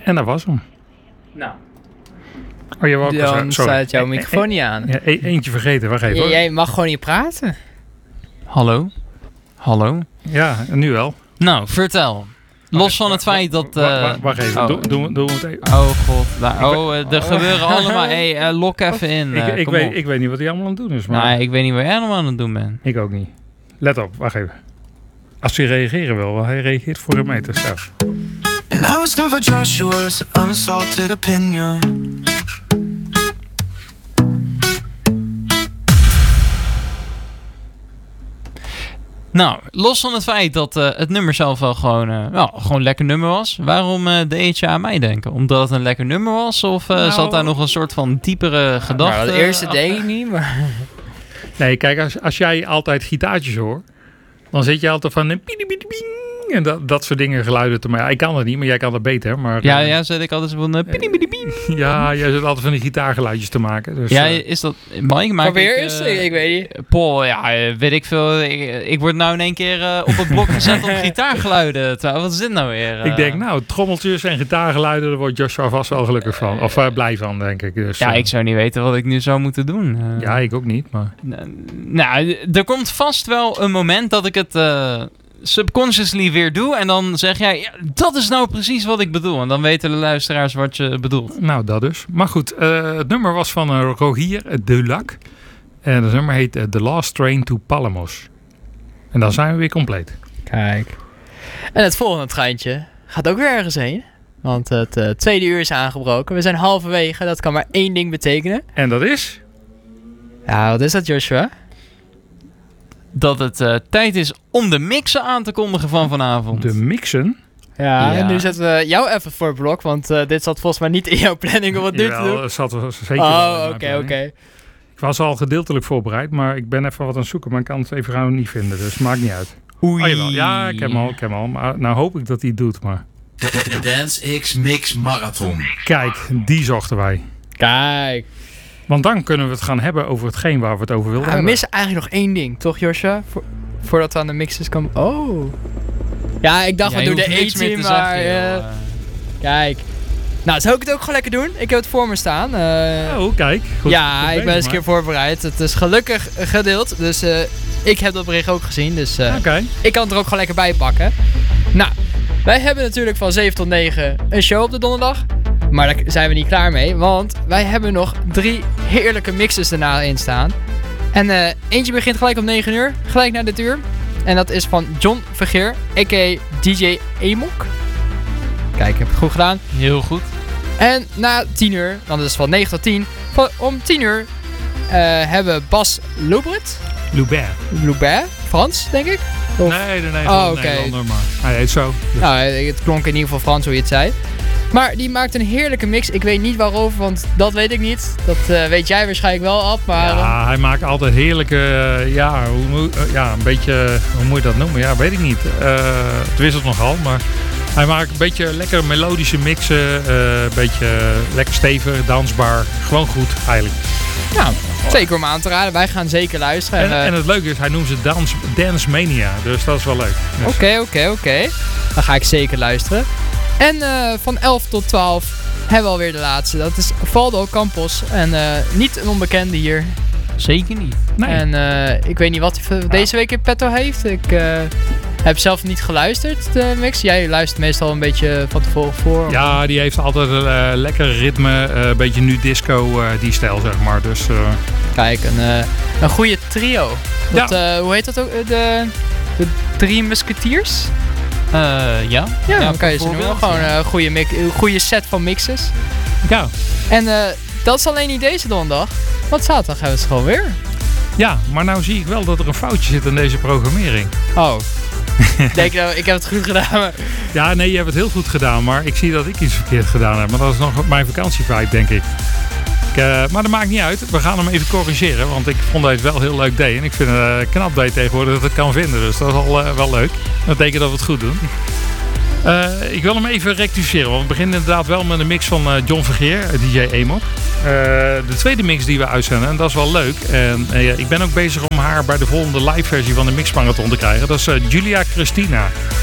En dat was hem. Nou. Oh, je wou ook Dan staat jouw microfoon niet aan. Ja, eentje vergeten, wacht even hoor. Jij mag gewoon niet praten. Hallo? Ja, nu wel. Nou, vertel. Los van het feit dat... Wacht even, doen we het even. Oh god, er gebeuren allemaal... Hey, lok even in. Ik weet niet wat hij allemaal aan het doen is. Maar... Nee, ik weet niet wat jij allemaal aan het doen bent. Ik ook niet. Let op, wacht even. Als hij reageren wil, want hij reageert voor een meter zelf. And I was never Joshua's unsalted opinion. Nou, los van het feit dat het nummer zelf wel gewoon een lekker nummer was. Waarom deed je aan mij denken? Omdat het een lekker nummer was? Of zat daar nog een soort van diepere gedachte? Nou, het eerste deed ik niet, maar... Nee, kijk, als jij altijd gitaartjes hoort, dan zit je altijd van... En dat soort dingen, geluiden te maken. Ik kan dat niet, maar jij kan dat beter. Maar, ja, zet ik altijd van... Ja, jij zit altijd van die gitaargeluidjes te maken. Dus, ja, is dat... Mike, maak probeer eens, ik weet niet. Paul, weet ik veel. Ik word nou in één keer op het blok gezet om gitaargeluiden. Wat is dit nou weer? Ik denk, trommeltjes en gitaargeluiden, daar wordt Joshua vast wel gelukkig van. Of blij van, denk ik. Dus, ik zou niet weten wat ik nu zou moeten doen. Ja, ik ook niet, maar... Nou, er komt vast wel een moment dat ik het... subconsciously weer doe en dan zeg jij, ja, dat is nou precies wat ik bedoel. En dan weten de luisteraars wat je bedoelt. Nou, dat dus. Maar goed, het nummer was van Rogier Dulac. En het nummer heet The Last Train to Palamos. En dan zijn we weer compleet. Kijk. En het volgende treintje gaat ook weer ergens heen. Want het tweede uur is aangebroken. We zijn halverwege. Dat kan maar één ding betekenen. En dat is? Ja, wat is dat, Joshua? Dat het tijd is om de mixen aan te kondigen van vanavond. De mixen? Ja, en nu zetten we jou even voor het blok, want dit zat volgens mij niet in jouw planning om wat nu te doen. Dat zat er zeker oké. Ik was al gedeeltelijk voorbereid, maar ik ben even wat aan het zoeken, maar ik kan het even gaan niet vinden, dus maakt niet uit. Oei. Ja, ik heb hem al, maar nou hoop ik dat hij het doet, maar... De Dance X Mix Marathon. Kijk, die zochten wij. Kijk. Want dan kunnen we het gaan hebben over hetgeen waar we het over wilden hebben. We missen eigenlijk nog één ding, toch Joshua? Voordat we aan de mixes komen. Oh. Ja, ik dacht we doen de A-team, maar... Kijk. Nou, zou ik het ook gewoon lekker doen? Ik heb het voor me staan. Kijk. Goed, ja, ik ben eens een keer voorbereid. Het is gelukkig gedeeld, dus ik heb dat bericht ook gezien. Dus ik kan het er ook gewoon lekker bij pakken. Nou, wij hebben natuurlijk van 7 tot 9 een show op de donderdag. Maar daar zijn we niet klaar mee, want wij hebben nog 3 heerlijke mixes daarna in staan. En eentje begint gelijk om 9 uur, gelijk na dit uur. En dat is van John Vergeer, a.k.a. DJ Amok. Kijk, ik heb het goed gedaan. Heel goed. En na 10 uur, dan is het van 9 tot 10. Om 10 uur hebben we Bas Loubert. Frans, denk ik? Of? Nee, Nederlander, maar hij heet zo. Dus. Nou, het klonk in ieder geval Frans hoe je het zei. Maar die maakt een heerlijke mix. Ik weet niet waarover, want dat weet ik niet. Dat weet jij waarschijnlijk wel af. Maar, ja, hij maakt altijd heerlijke... een beetje... Hoe moet je dat noemen? Ja, weet ik niet. Het wisselt nogal, maar... Hij maakt een beetje lekker melodische mixen. Een beetje lekker stevig, dansbaar. Gewoon goed, eigenlijk. Nou, zeker om aan te raden. Wij gaan zeker luisteren. En het leuke is, hij noemt ze Dance Mania. Dus dat is wel leuk. Dus. Oké. Dan ga ik zeker luisteren. En van 11 tot 12 hebben we alweer de laatste. Dat is Valdo Campos. En niet een onbekende hier. Zeker niet. Nee. En ik weet niet wat hij deze week in petto heeft. Ik heb zelf niet geluisterd, de mix. Jij luistert meestal een beetje van tevoren voor. Ja, die heeft altijd een lekker ritme. Een beetje nu disco, die stijl, zeg maar. Dus, Kijk, een goede trio. Dat, hoe heet dat ook? De 3 Musketeers? Ja, dan kan je ze noemen. Gewoon een goede set van mixes. Ja. En dat is alleen niet deze donderdag. Want zaterdag hebben we het gewoon weer. Ja, maar nou zie ik wel dat er een foutje zit in deze programmering. Oh. Denk nou, ik heb het goed gedaan. Maar... Ja, nee, je hebt het heel goed gedaan. Maar ik zie dat ik iets verkeerd gedaan heb. Maar dat is nog mijn vakantievibe, denk ik. Maar dat maakt niet uit. We gaan hem even corrigeren. Want ik vond dat hij het wel heel leuk deed. En ik vind het knap dat je tegenwoordig dat het kan vinden. Dus dat is al wel leuk. Dat betekent dat we het goed doen. Ik wil hem even rectificeren. Want we beginnen inderdaad wel met een mix van John Vergeer, DJ Amok. De tweede mix die we uitzenden. En dat is wel leuk. En ik ben ook bezig om haar bij de volgende live versie van de Mix Marathon te krijgen. Dat is Julia Christina.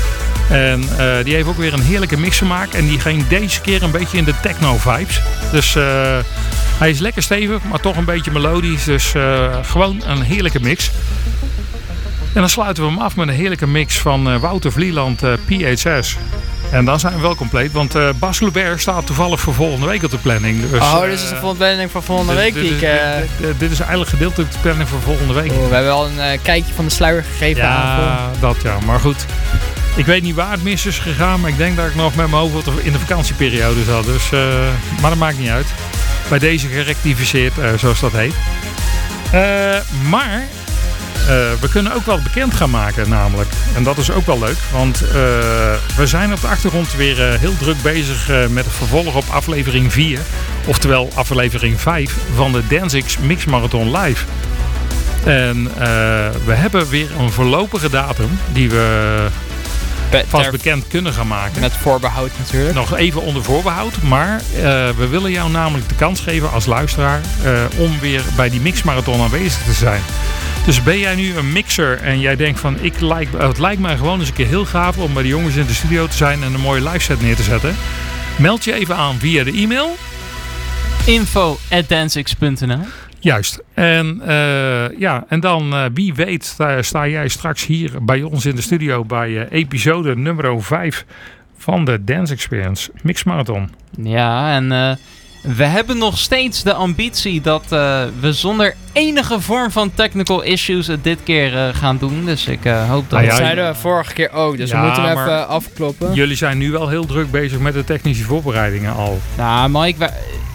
En die heeft ook weer een heerlijke mix gemaakt. En die ging deze keer een beetje in de techno-vibes. Dus hij is lekker stevig, maar toch een beetje melodisch. Dus gewoon een heerlijke mix. En dan sluiten we hem af met een heerlijke mix van Wouter Vlieland, PHS. En dan zijn we wel compleet, want Bas Loubert staat toevallig voor volgende week op de planning. Dus, dit is de planning voor volgende week. Dit is eigenlijk gedeeltelijk de planning voor volgende week. We hebben wel een kijkje van de sluier gegeven. Ja, dat ja. Maar goed, ik weet niet waar het mis is gegaan, maar ik denk dat ik nog met mijn hoofd in de vakantieperiode zat. Dus, maar dat maakt niet uit. Bij deze gerectificeerd, zoals dat heet. Maar we kunnen ook wel bekend gaan maken namelijk. En dat is ook wel leuk. Want we zijn op de achtergrond weer heel druk bezig met het vervolg op aflevering 4. Oftewel aflevering 5 van de Danzig's Mix Marathon Live. En we hebben weer een voorlopige datum die we vast bekend kunnen gaan maken. Met voorbehoud natuurlijk. Nog even onder voorbehoud. Maar we willen jou namelijk de kans geven als luisteraar om weer bij die mixmarathon aanwezig te zijn. Dus ben jij nu een mixer en jij denkt van het lijkt mij gewoon eens een keer heel gaaf om bij de jongens in de studio te zijn en een mooie live set neer te zetten. Meld je even aan via de e-mail. info@danzix.nl. Juist. En, en dan wie weet sta jij straks hier bij ons in de studio bij episode nummer 5 van de Dance Experience Mix Marathon. Ja, en we hebben nog steeds de ambitie dat we zonder enige vorm van technical issues het dit keer gaan doen. Dus ik hoop dat... Dat zeiden we vorige keer ook, dus we moeten hem even afkloppen. Jullie zijn nu wel heel druk bezig met de technische voorbereidingen al. Nou, Mike,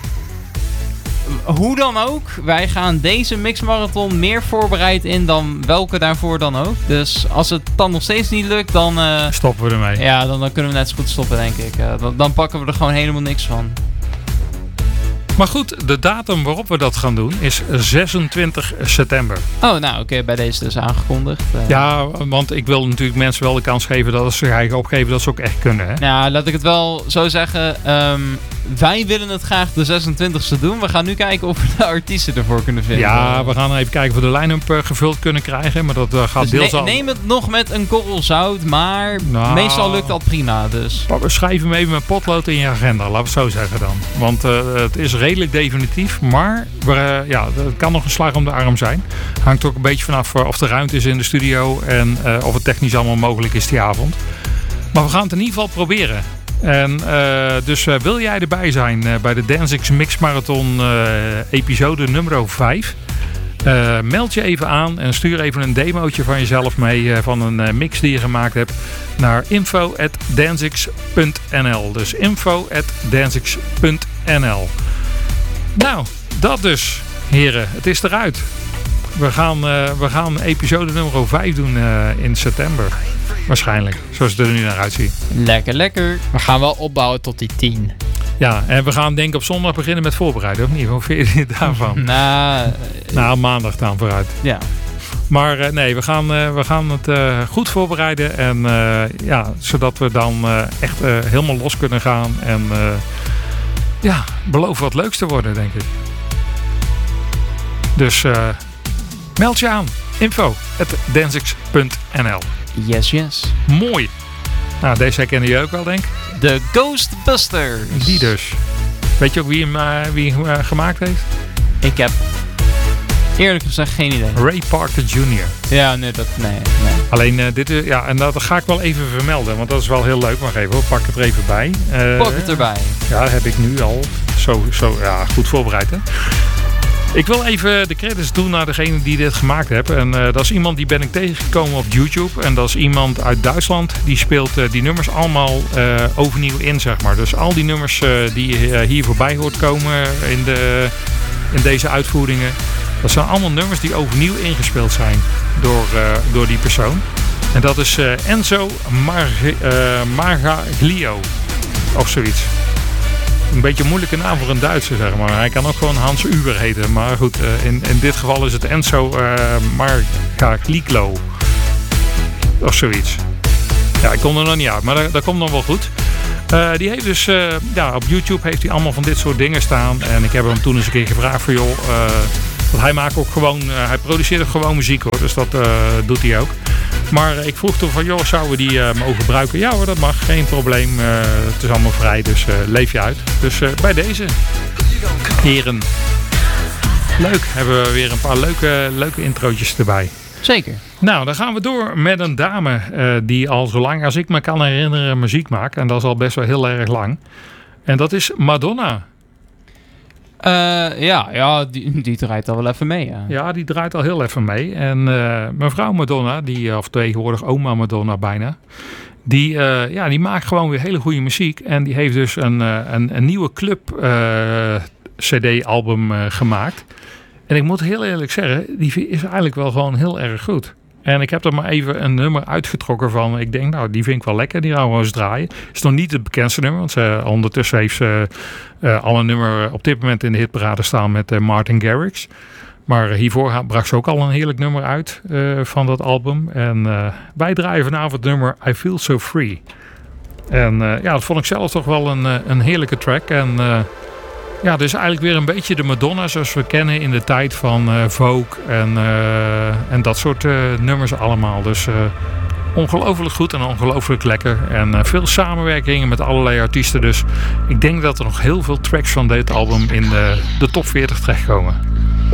hoe dan ook, wij gaan deze mixmarathon meer voorbereid in dan welke daarvoor dan ook. Dus als het dan nog steeds niet lukt, dan... stoppen we ermee. Ja, dan kunnen we net zo goed stoppen, denk ik. Dan pakken we er gewoon helemaal niks van. Maar goed, de datum waarop we dat gaan doen is 26 september. Oh, nou oké, bij deze dus aangekondigd. Ja, want ik wil natuurlijk mensen wel de kans geven dat als ze eigen opgeven dat ze ook echt kunnen. Hè? Nou, laat ik het wel zo zeggen. Wij willen het graag de 26e doen. We gaan nu kijken of we de artiesten ervoor kunnen vinden. Ja, we gaan even kijken of we de line-up gevuld kunnen krijgen. Maar dat gaat dus deels al... Neem het nog met een korrel zout, maar meestal lukt dat prima. Dus. Schrijf hem even met potlood in je agenda, laten we het zo zeggen dan. Want het is redelijk definitief, maar het kan nog een slag om de arm zijn. Hangt ook een beetje vanaf of de ruimte is in de studio en of het technisch allemaal mogelijk is die avond. Maar we gaan het in ieder geval proberen. En dus wil jij erbij zijn bij de Danzig's Mix Marathon episode nummer 5? Meld je even aan en stuur even een demootje van jezelf mee van een mix die je gemaakt hebt naar info@danzix.nl. Dus info@danzix.nl. Nou, dat dus, heren. Het is eruit. We gaan episode nummer 5 doen in september. Waarschijnlijk, zoals het er nu naar uitziet. Lekker, lekker. We gaan wel opbouwen tot die 10. Ja, en we gaan denk ik op zondag beginnen met voorbereiden, of niet? Hoe vind je daarvan? Nou, maandag dan vooruit. Ja. Maar nee, we gaan het goed voorbereiden. En zodat we dan echt helemaal los kunnen gaan. En beloven wat leuks te worden, denk ik. Dus meld je aan. info@danzix.nl. Yes, yes. Mooi. Nou, deze herkennen jullie ook wel, denk ik. De Ghostbusters. Die dus. Weet je ook wie hem gemaakt heeft? Ik heb eerlijk gezegd geen idee. Ray Parker Jr. Ja, nee. Alleen dit is, en dat ga ik wel even vermelden, want dat is wel heel leuk. Wacht even, pak het er even bij. Pak het erbij. Ja, heb ik nu al zo goed voorbereid, hè. Ik wil even de credits doen naar degene die dit gemaakt heeft. En dat is iemand die ben ik tegengekomen op YouTube. En dat is iemand uit Duitsland. Die speelt die nummers allemaal overnieuw in, zeg maar. Dus al die nummers die je hier voorbij hoort komen in deze uitvoeringen. Dat zijn allemaal nummers die overnieuw ingespeeld zijn door die persoon. En dat is Enzo Margaglio. Of zoiets. Een beetje een moeilijke naam voor een Duitser, zeg maar. Hij kan ook gewoon Hans Uber heten. Maar goed, in dit geval is het Enzo Margaglio. Of zoiets. Ja, ik kom er nog niet uit, maar dat komt nog wel goed. Die heeft dus, op YouTube heeft hij allemaal van dit soort dingen staan. En ik heb hem toen eens een keer gevraagd van joh, want hij maakt ook gewoon, hij produceert ook gewoon muziek hoor. Dus dat doet hij ook. Maar ik vroeg toen van, joh, zouden we die mogen gebruiken? Ja hoor, dat mag, geen probleem. Het is allemaal vrij, dus leef je uit. Dus bij deze, heren. Leuk, hebben we weer een paar leuke introotjes erbij. Zeker. Nou, dan gaan we door met een dame die al zo lang als ik me kan herinneren muziek maakt. En dat is al best wel heel erg lang. En dat is Madonna. Die draait al wel even mee. Ja, ja, die draait al heel even mee. En mevrouw Madonna, of tegenwoordig oma Madonna bijna. Die maakt gewoon weer hele goede muziek. En die heeft dus een nieuwe club CD-album gemaakt. En ik moet heel eerlijk zeggen, die is eigenlijk wel gewoon heel erg goed. En ik heb er maar even een nummer uitgetrokken van. Ik denk, nou, die vind ik wel lekker. Die gaan we eens draaien. Het is nog niet het bekendste nummer. Want ondertussen heeft ze al een nummer op dit moment in de hitparade staan met Martin Garrix. Maar hiervoor bracht ze ook al een heerlijk nummer uit van dat album. En wij draaien vanavond het nummer I Feel So Free. En dat vond ik zelf toch wel een heerlijke track. En dus eigenlijk weer een beetje de Madonna zoals we kennen in de tijd van Vogue en dat soort nummers allemaal. Dus ongelooflijk goed en ongelooflijk lekker. En veel samenwerkingen met allerlei artiesten. Dus ik denk dat er nog heel veel tracks van dit album in de top 40 terechtkomen.